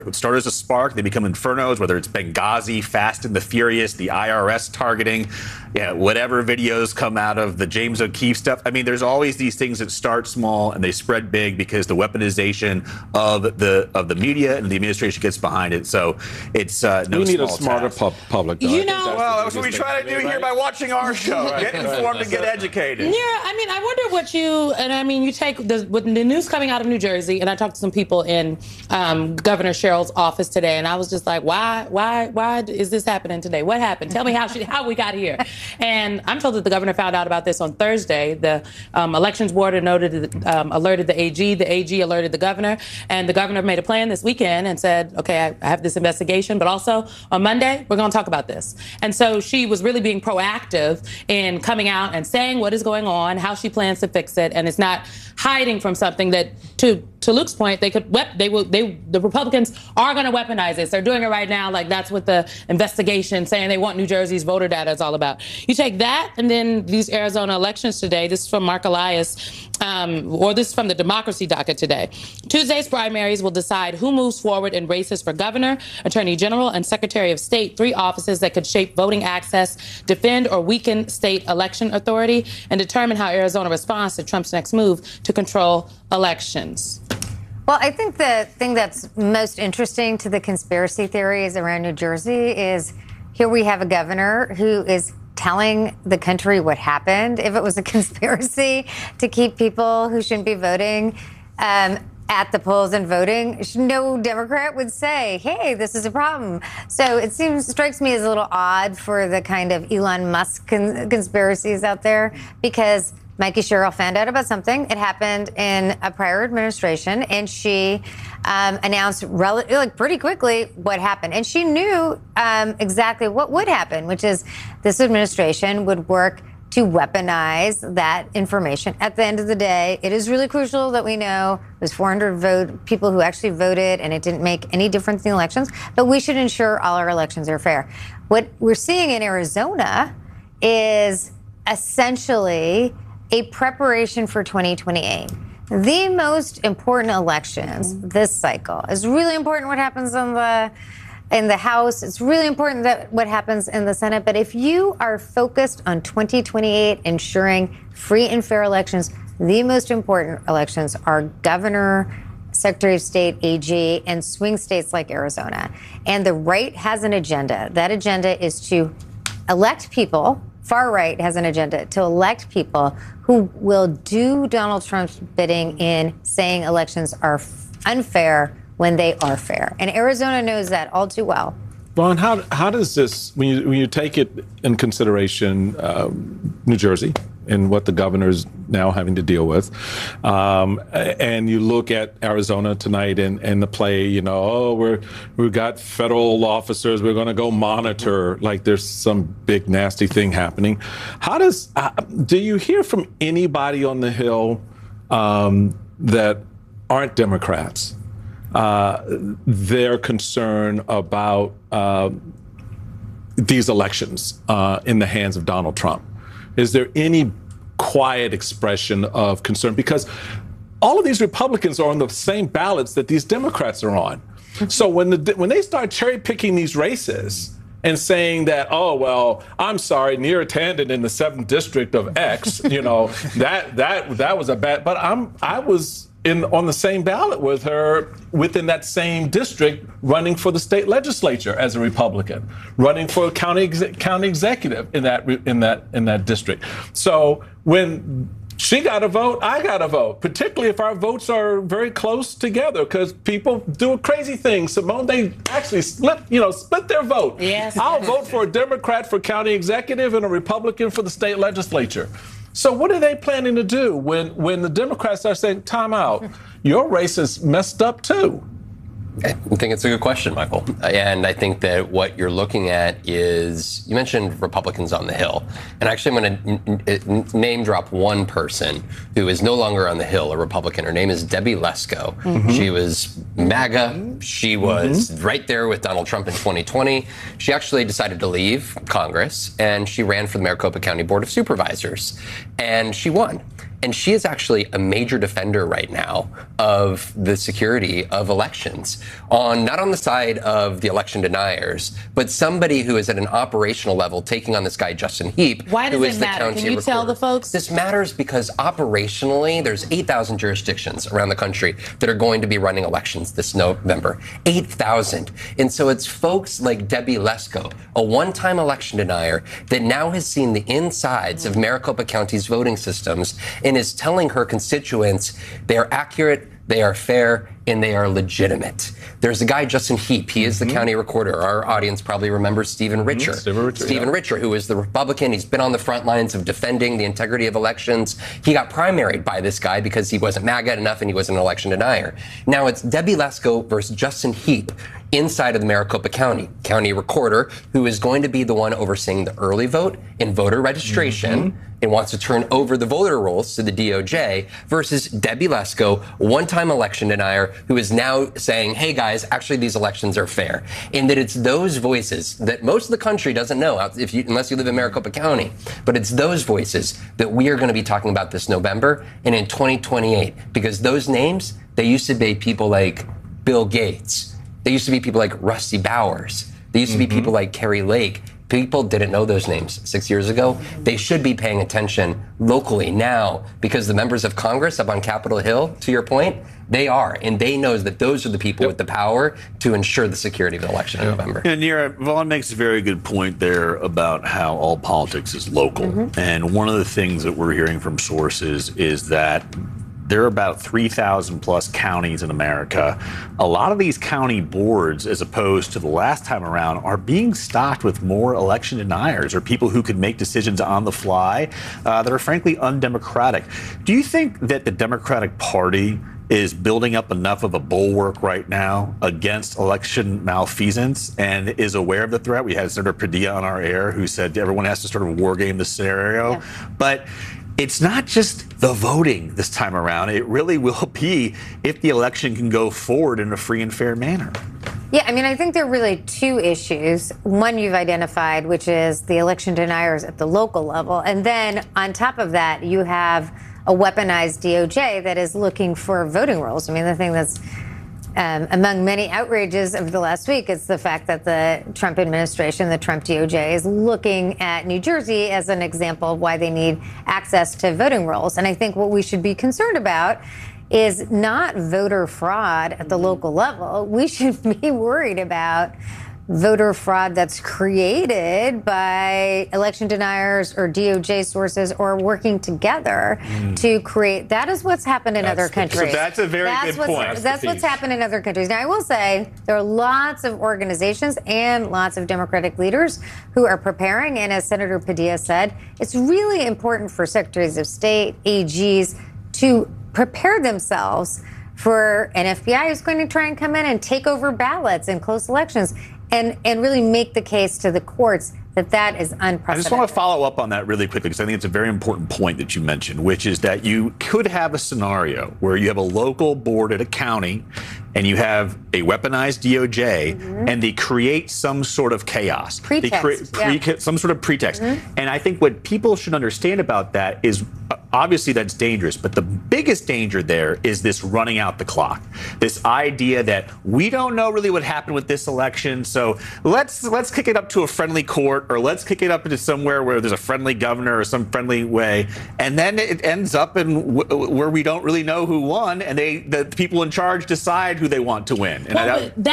start as a spark, they become infernos, whether it's Benghazi, Fast and the Furious, the IRS targeting, whatever videos come out of the James O'Keefe stuff. I mean, there's always these things that start small and they spread big because the weaponization of the media and the administration gets behind it. So it's no we need small a smarter public. though. Well, that's what we try to do here by watching our show. Get informed and get educated. Yeah, I mean, I wonder what you take with the news coming out of New Jersey, and I talked to some people in Governor Sherrill's office today, and I was just like, why is this happening today? What happened? Tell me how we got here. And I'm told that the governor found out about this on Thursday. The elections board alerted the AG. The AG alerted the governor, and the governor made a plan this weekend and said, okay, I have this investigation, but also on Monday, we're going to talk about this. And so she was really being proactive in coming out and saying what is going on, how she plans to fix it, and it's not hiding from something that, to Luke's point, the Republicans are going to weaponize this. They're doing it right now. Like, that's what the investigation saying they want New Jersey's voter data is all about. You take that and then these Arizona elections today. This is from Mark Elias, or this is from the Democracy docket today. Tuesday's primaries will decide who moves forward in races for governor, attorney general, and secretary of state, 3 offices that could shape voting access, defend or weaken state election authority, and determine how Arizona responds to Trump's next move to control elections. Well, I think the thing that's most interesting to the conspiracy theories around New Jersey is here we have a governor who is telling the country what happened. If it was a conspiracy to keep people who shouldn't be voting at the polls and voting, no Democrat would say, hey, this is a problem. So it strikes me as a little odd for the kind of Elon Musk conspiracies out there, because Mikey Sherrill found out about something. It happened in a prior administration, and she announced pretty quickly what happened. And she knew exactly what would happen, which is this administration would work to weaponize that information. At the end of the day, it is really crucial that we know there's 400 people who actually voted, and it didn't make any difference in the elections. But we should ensure all our elections are fair. What we're seeing in Arizona is essentially a preparation for 2028. The most important elections this cycle. It's really important what happens in the House. It's really important that what happens in the Senate. But if you are focused on 2028, ensuring free and fair elections, the most important elections are governor, Secretary of State, AG, and swing states like Arizona. And the right has an agenda. That agenda is to elect people. Far right has an agenda to elect people who will do Donald Trump's bidding in saying elections are unfair when they are fair. And Arizona knows that all too well. Vaughn, how does this, when you take it in consideration, New Jersey and what the governor's now having to deal with, and you look at Arizona tonight and the play, we've got federal officers, we're going to go monitor, like there's some big nasty thing happening. Do you hear from anybody on the Hill that aren't Democrats, their concern about these elections in the hands of Donald Trump? Is there any quiet expression of concern? Because all of these Republicans are on the same ballots that these Democrats are on. So when they start cherry picking these races and saying that, oh, well, I'm sorry, Neera Tanden in the 7th district of X, that was a bad, but I was on the same ballot with her within that same district, running for the state legislature as a Republican, running for county executive in that district. So when she got a vote, I got a vote, particularly if our votes are very close together, because people do a crazy thing. Simone, they actually split their vote. Yes. I'll vote for a Democrat for county executive and a Republican for the state legislature. So what are they planning to do when the Democrats are saying, time out, your race is messed up too? I think it's a good question, Michael. And I think that what you're looking at is, you mentioned Republicans on the Hill. And actually, I'm going to name drop one person who is no longer on the Hill, a Republican. Her name is Debbie Lesko. Mm-hmm. She was MAGA. She was right there with Donald Trump in 2020. She actually decided to leave Congress, and she ran for the Maricopa County Board of Supervisors. And she won. And she is actually a major defender right now of the security of elections, not on the side of the election deniers, but somebody who is at an operational level taking on this guy, Justin Heap. Why does who it is the matter? county Can you tell recorder. the folks? This matters because operationally, there's 8,000 jurisdictions around the country that are going to be running elections this November. 8,000. And so it's folks like Debbie Lesko, a one-time election denier that now has seen the insides of Maricopa County's voting systems and is telling her constituents they are accurate, they are fair, and they are legitimate. There's a guy, Justin Heap. He is the county recorder. Our audience probably remembers Stephen Richer. Stephen Richer, who is the Republican. He's been on the front lines of defending the integrity of elections. He got primaried by this guy because he wasn't MAGA enough and he was an election denier. Now it's Debbie Lesko versus Justin Heap inside of the Maricopa County recorder, who is going to be the one overseeing the early vote and voter registration and wants to turn over the voter rolls to the DOJ, versus Debbie Lesko, one-time election denier, who is now saying, hey guys, actually these elections are fair. And that it's those voices that most of the country doesn't know, unless you live in Maricopa County, but it's those voices that we are going to be talking about this November and in 2028, because those names, they used to be people like Bill Gates. They used to be people like Rusty Bowers. They used to be people like Carrie Lake. People didn't know those names 6 years ago. They should be paying attention locally now, because the members of Congress up on Capitol Hill, to your point, they are. And they know that those are the people with the power to ensure the security of the election in November. Yeah, Neera, Vaughn makes a very good point there about how all politics is local. And one of the things that we're hearing from sources is that there are about 3,000 plus counties in America. A lot of these county boards, as opposed to the last time around, are being stocked with more election deniers or people who can make decisions on the fly that are frankly undemocratic. Do you think that the Democratic Party is building up enough of a bulwark right now against election malfeasance and is aware of the threat? We had Senator Padilla on our air who said everyone has to sort of war game the scenario. Yeah. But it's not just the voting this time around. It really will be if the election can go forward in a free and fair manner. Yeah, I mean, I think there are really two issues. One you've identified, which is the election deniers at the local level. And then on top of that, you have a weaponized DOJ that is looking for voting rolls. I mean, the thing that's among many outrages of the last week is the fact that the Trump administration, the Trump DOJ, is looking at New Jersey as an example of why they need access to voting rolls. And I think what we should be concerned about is not voter fraud at the local level. We should be worried about voter fraud that's created by election deniers or DOJ sources or working together to create. That is what's happened in other countries. So that's a very good point. That's what's happened in other countries. Now, I will say there are lots of organizations and lots of Democratic leaders who are preparing. And as Senator Padilla said, it's really important for secretaries of state, AGs, to prepare themselves for an FBI who's going to try and come in and take over ballots in close elections. And really make the case to the courts that that is unprecedented. I just want to follow up on that really quickly, because I think it's a very important point that you mentioned, which is that you could have a scenario where you have a local board at a county and you have a weaponized DOJ and they create some sort of chaos. Pretext. They create some sort of pretext. And I think what people should understand about that is obviously that's dangerous, but the biggest danger there is this running out the clock. This idea that we don't know really what happened with this election, so let's kick it up to a friendly court, or let's kick it up into somewhere where there's a friendly governor or some friendly way, and then it ends up in where we don't really know who won, and the people in charge decide who they want to win. And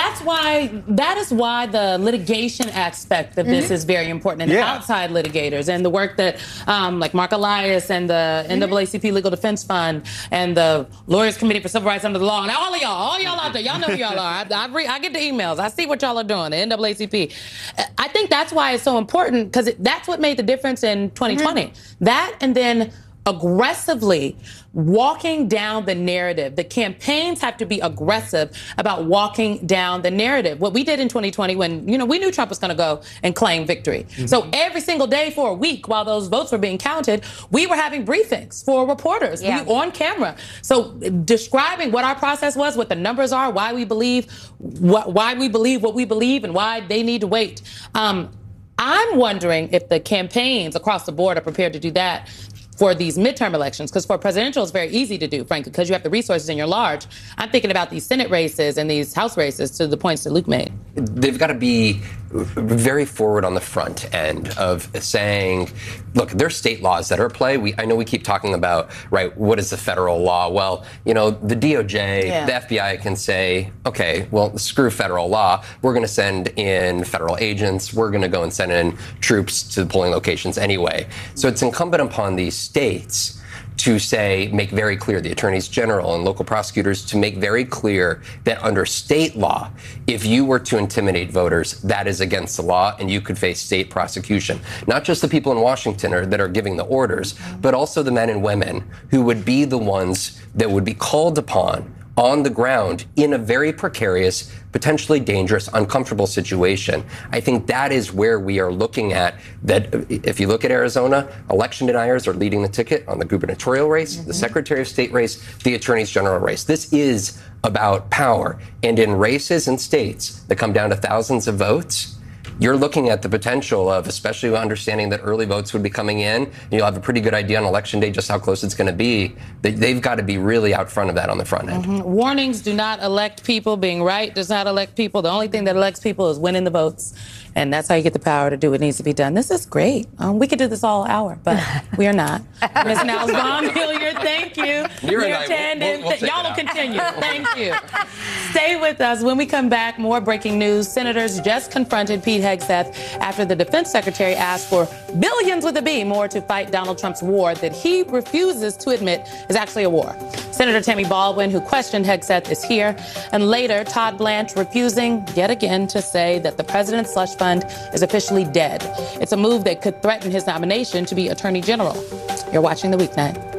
that is why the litigation aspect of this is very important, and the outside litigators and the work that like Mark Elias and the NAACP Legal Defense Fund and the Lawyers Committee for Civil Rights Under the Law, and all y'all out there, y'all know who y'all are. I get the emails. I see what y'all are doing, the NAACP. I think that's why it's so important, because that's what made the difference in 2020. That, and then aggressively walking down the narrative. The campaigns have to be aggressive about walking down the narrative. What we did in 2020 when, we knew Trump was going to go and claim victory. So every single day for a week while those votes were being counted, we were having briefings for reporters on camera. So describing what our process was, what the numbers are, why we believe what we believe, and why they need to wait. I'm wondering if the campaigns across the board are prepared to do that. for these midterm elections, because for presidential, it's very easy to do, frankly, because you have the resources and you're large. I'm thinking about these Senate races and these House races to the points that Luke made. They've got to be very forward on the front end of saying, look, there's state laws that are at play. I know we keep talking about, right, what is the federal law? Well, you know, the DOJ, the FBI can say, okay, well, screw federal law. We're going to send in federal agents. We're going to go and send in troops to the polling locations anyway. So it's incumbent upon these states to say, make very clear, the attorneys general and local prosecutors to make very clear that under state law, if you were to intimidate voters, that is against the law and you could face state prosecution. Not just the people in Washington that are giving the orders, but also the men and women who would be the ones that would be called upon on the ground in a very precarious, potentially dangerous, uncomfortable situation. I think that is where we are looking at that. If you look at Arizona, election deniers are leading the ticket on the gubernatorial race, the Secretary of State race, the Attorney's General race. This is about power. And in races and states that come down to thousands of votes, you're looking at the potential of, especially understanding that early votes would be coming in, and you'll have a pretty good idea on election day just how close it's going to be. They've got to be really out front of that on the front end. Warnings do not elect people. Being right does not elect people. The only thing that elects people is winning the votes. And that's how you get the power to do what needs to be done. This is great. We could do this all hour, but we are not. Ms. Nels Von Hilliard, thank you. We'll Y'all will continue. Thank you. Stay with us. When we come back, more breaking news. Senators just confronted Pete Hegseth after the defense secretary asked for billions with a B more to fight Donald Trump's war that he refuses to admit is actually a war. Senator Tammy Baldwin, who questioned Hegseth, is here. And later, Todd Blanche refusing yet again to say that the president's slush fund is officially dead. It's a move that could threaten his nomination to be Attorney General. You're watching The Weeknight.